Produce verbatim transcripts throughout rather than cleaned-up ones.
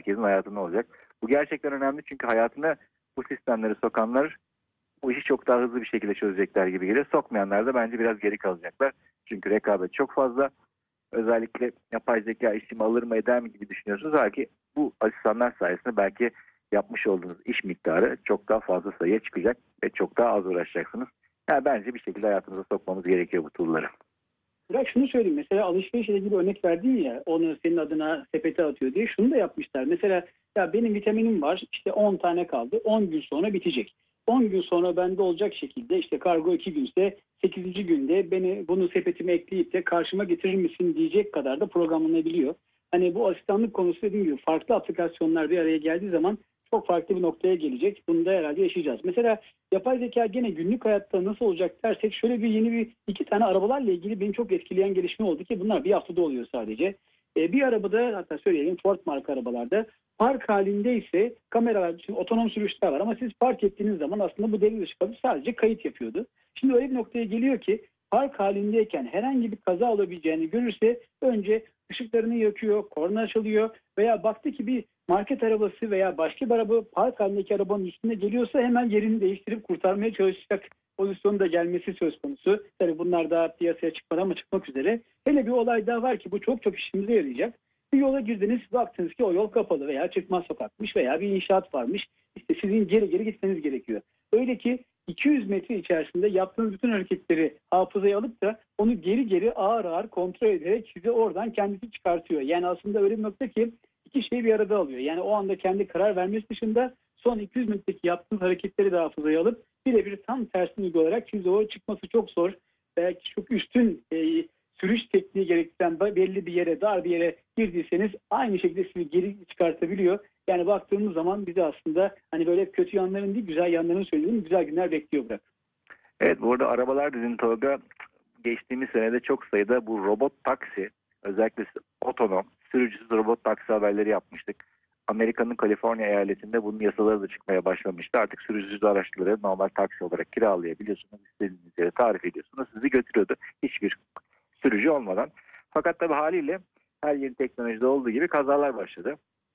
herkesin hayatında olacak. Bu gerçekten önemli çünkü hayatına bu sistemleri sokanlar bu işi çok daha hızlı bir şekilde çözecekler gibi geliyor. Sokmayanlar da bence biraz geri kalacaklar. Çünkü rekabet çok fazla. Özellikle yapay zeka işimi alır mı eder mi gibi düşünüyorsunuz. Belki bu asistanlar sayesinde belki yapmış olduğunuz iş miktarı çok daha fazla sayıya çıkacak ve çok daha az uğraşacaksınız. Yani bence bir şekilde hayatımıza sokmamız gerekiyor bu tool'ları. Bırak şunu söyleyeyim. Mesela alışveriş ile ilgili örnek verdin ya, onu senin adına sepete atıyor diye. Şunu da yapmışlar. Mesela ya benim vitaminim var, işte on tane kaldı. on gün sonra bitecek. on gün sonra bende olacak şekilde, işte kargo iki günse sekizinci günde beni bunu sepetime ekleyip de karşıma getirir misin diyecek kadar da programlanabiliyor. Hani bu asistanlık konusu dediğim gibi farklı aplikasyonlar bir araya geldiği zaman çok farklı bir noktaya gelecek. Bunu da herhalde yaşayacağız. Mesela yapay zeka gene günlük hayatta nasıl olacak dersek, şöyle bir yeni bir iki tane arabalarla ilgili beni çok etkileyen gelişme oldu ki bunlar bir haftada oluyor sadece. Ee, bir arabada, hatta söyleyelim Ford marka arabalarda, park halindeyse kameralar, şimdi otonom sürüşler var ama siz park ettiğiniz zaman aslında bu devre dışı kalıp sadece kayıt yapıyordu. Şimdi öyle bir noktaya geliyor ki park halindeyken herhangi bir kaza olabileceğini görürse önce ışıklarını yakıyor, korna açılıyor veya baktı ki bir market arabası veya başka bir araba park halindeki arabanın üstüne geliyorsa hemen yerini değiştirip kurtarmaya çalışacak pozisyonda gelmesi söz konusu. Tabii bunlar daha piyasaya çıkmadan ama çıkmak üzere. Hele bir olay daha var ki bu çok çok işimize yarayacak. Bir yola girdiniz, baktınız ki o yol kapalı veya çıkmaz sokakmış veya bir inşaat varmış. İşte sizin geri geri gitmeniz gerekiyor. Öyle ki iki yüz metre içerisinde yaptığınız bütün hareketleri hafızaya alıp da onu geri geri ağır ağır kontrol ederek size oradan kendisi çıkartıyor. Yani aslında öyle bir nokta ki iki şeyi bir arada alıyor. Yani o anda kendi karar vermesi dışında son iki yüz metreki yaptığınız hareketleri de hafızaya alıp birebir tam tersini uygulayarak size o çıkması çok zor, belki çok üstün e, sürüş tekniği gerektiren belli bir yere, dar bir yere girdiyseniz aynı şekilde sizi geri çıkartabiliyor. Yani baktığımız zaman bizi aslında hani böyle kötü yanların değil, güzel yanlarını söylediğim güzel günler bekliyor bırak. Evet, burada arabalar dedin Tolga. Geçtiğimiz senede çok sayıda bu robot taksi, özellikle otonom, sürücüsüz robot taksi haberleri yapmıştık. Amerika'nın Kaliforniya eyaletinde bunun yasaları da çıkmaya başlamıştı. Artık sürücüsüz araçları normal taksi olarak kiralayabiliyorsunuz. İstediğiniz yere tarif ediyorsunuz. Sizi götürüyordu hiçbir sürücü olmadan. Fakat tabii haliyle her yeni teknolojide olduğu gibi kazalar başladı.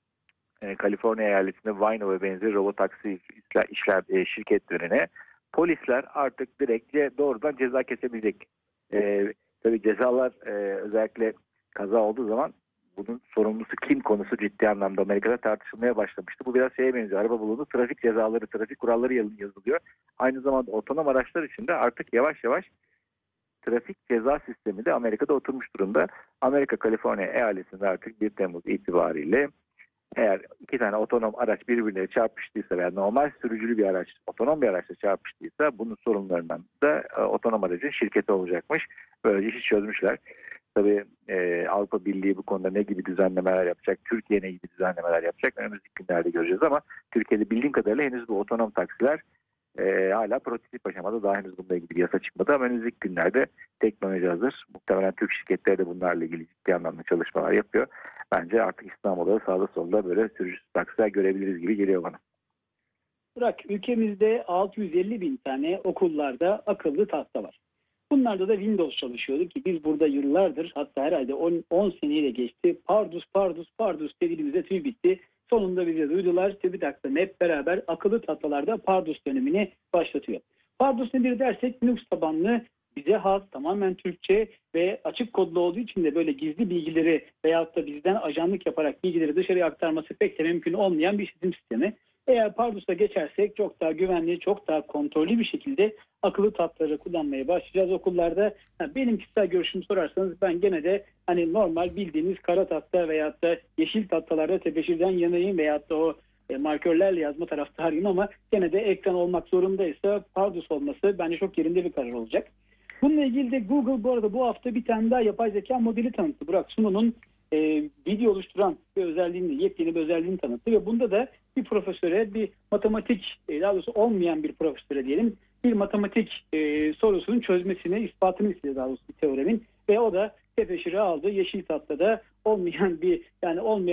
Ee, Kaliforniya eyaletinde Waymo ve benzeri robot taksi işler, işler e, şirketlerine polisler artık direkt doğrudan ceza kesebilecek. Ee, tabii cezalar e, özellikle kaza olduğu zaman bunun sorumlusu kim konusu ciddi anlamda Amerika'da tartışılmaya başlamıştı. Bu biraz şeye benziyor. Araba bulundu, trafik cezaları, trafik kuralları yazılıyor. Aynı zamanda otonom araçlar için de artık yavaş yavaş trafik ceza sistemi de Amerika'da oturmuş durumda. Amerika Kaliforniya eyaletinde artık bir Temmuz itibariyle eğer iki tane otonom araç birbirine çarpıştıysa veya normal sürücülü bir araç otonom bir araçla çarpıştıysa bunun sorunlarından da e, otonom aracın şirketi olacakmış. Böylece işi çözmüşler. Tabii e, Avrupa Birliği bu konuda ne gibi düzenlemeler yapacak, Türkiye ne gibi düzenlemeler yapacak önümüzdeki günlerde göreceğiz ama Türkiye'de bildiğim kadarıyla henüz bu otonom taksiler e, hala prototip aşamada, daha henüz bununla ilgili bir yasa çıkmadı ama önümüzdeki günlerde teknoloji hazır. Muhtemelen Türk şirketleri de bunlarla ilgili ciddi anlamda çalışmalar yapıyor. Bence artık İstanbul'da sağda solda böyle sürücüsüz taksiler görebiliriz gibi geliyor bana. Bırak, ülkemizde altı yüz elli bin tane okullarda akıllı tahta var. Bunlarda da Windows çalışıyordu ki biz burada yıllardır, hatta herhalde on seneyi de geçti. Pardus, Pardus, Pardus dediğimizde tüy bitti. Sonunda bize duydular. TÜBİTAK'ta hep beraber akıllı tahtalarda Pardus dönemini başlatıyor. Pardus nedir dersek, Linux tabanlı, bize has, tamamen Türkçe ve açık kodlu olduğu için de böyle gizli bilgileri veyahut da bizden ajanlık yaparak bilgileri dışarıya aktarması pek de mümkün olmayan bir işletim sistemi. Eğer Pardus'a geçersek çok daha güvenli, çok daha kontrollü bir şekilde akıllı tahtaları kullanmaya başlayacağız okullarda. Ha, benim kişisel görüşümü sorarsanız ben gene de hani normal bildiğiniz kara tahta veyahut da yeşil tahtalarda tebeşirden yanayım veyahut da o e, markörlerle yazma taraftarıyım ama gene de ekran olmak zorundaysa Pardus olması bence çok yerinde bir karar olacak. Bununla ilgili de Google bu arada bu hafta bir tane daha yapay zeka modeli tanıttı. Burak Sunu'nun e, video oluşturan bir özelliğini, yepyeni bir özelliğini tanıttı ve bunda da bir profesöre, bir matematik, e, daha doğrusu olmayan bir profesöre diyelim, bir matematik e, sorusunun çözmesini, ispatını istedi daha doğrusu bir teoremin ve o da tebeşiri aldı. Yeşil tahtada olmayan bir, yani olmayan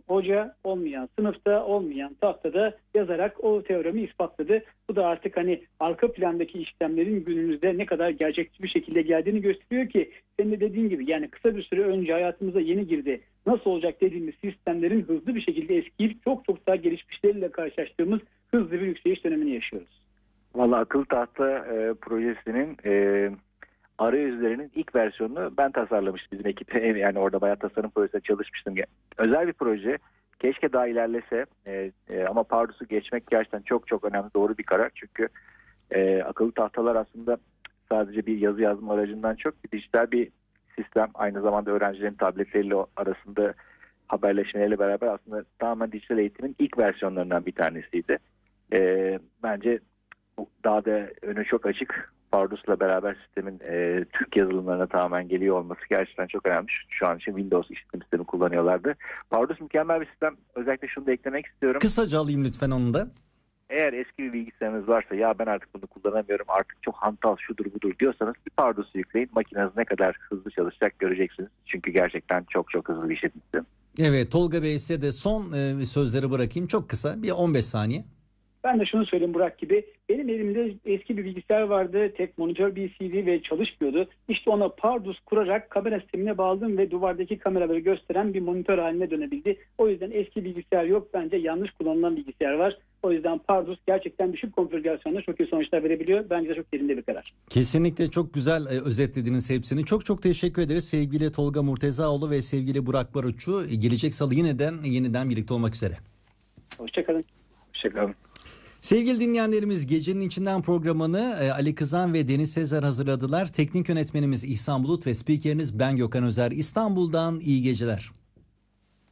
hoca, olmayan sınıfta, olmayan tahtada yazarak o teoremi ispatladı. Bu da artık hani arka plandaki işlemlerin günümüzde ne kadar gerçekçi bir şekilde geldiğini gösteriyor ki senin de dediğin gibi yani kısa bir süre önce hayatımıza yeni girdi. Nasıl olacak dediğimiz sistemlerin hızlı bir şekilde eskiyip çok çok daha gelişmişleriyle karşılaştığımız hızlı bir yükseliş dönemini yaşıyoruz. Valla akıllı tahta e, projesinin e, arayüzlerinin ilk versiyonunu ben tasarlamıştım bizim ekip. Yani orada bayağı tasarım projesinde çalışmıştım. Özel bir proje. Keşke daha ilerlese e, e, ama Pardus'u geçmek gerçekten çok çok önemli, doğru bir karar. Çünkü e, akıllı tahtalar aslında sadece bir yazı yazma aracından çok bir dijital bir sistem. Aynı zamanda öğrencilerin tabletleriyle arasında haberleşmeleriyle beraber aslında tamamen dijital eğitimin ilk versiyonlarından bir tanesiydi. E, bence daha da önü çok açık. Pardus'la beraber sistemin e, Türk yazılımlarına tamamen geliyor olması gerçekten çok önemli. Şu an için Windows işletim sistemi kullanıyorlardı. Pardus mükemmel bir sistem. Özellikle şunu da eklemek istiyorum. Kısaca alayım lütfen onu da. Eğer eski bir bilgisayarınız varsa ya ben artık bunu kullanamıyorum, artık çok hantal şudur budur diyorsanız bir Pardus'u yükleyin. Makineniz ne kadar hızlı çalışacak göreceksiniz. Çünkü gerçekten çok çok hızlı bir işletim sistemi. Evet, Tolga Bey, size de son e, sözleri bırakayım. Çok kısa, bir on beş saniye. Ben de şunu söyleyeyim Burak gibi. Benim elimde eski bir bilgisayar vardı. Tek monitör bir C D ve çalışmıyordu. İşte ona Pardus kurarak kamera sistemine bağladım ve duvardaki kameraları gösteren bir monitör haline dönebildi. O yüzden eski bilgisayar yok. Bence yanlış kullanılan bilgisayar var. O yüzden Pardus gerçekten düşük konfigürasyonda çok iyi sonuçlar verebiliyor. Bence de çok yerinde bir karar. Kesinlikle çok güzel e, özetlediniz hepsini. Çok çok teşekkür ederiz sevgili Tolga Murtezaoğlu ve sevgili Burak Barutçu. Gelecek salı yeniden yeniden birlikte olmak üzere. Hoşçakalın. Hoşçakalın. Sevgili dinleyenlerimiz, Gecenin İçinden programını e, Ali Kızan ve Deniz Sezer hazırladılar. Teknik yönetmenimiz İhsan Bulut ve spikeriniz ben Gökhan Özer. İstanbul'dan iyi geceler.